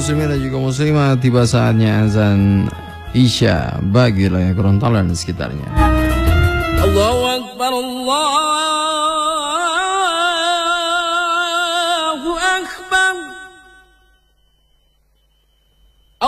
muslimin dan juga muslimat, tiba saatnya azan Isya bagi wilayah Gorontalo dan sekitarnya. Allahu Akbar, Allahu Akbar.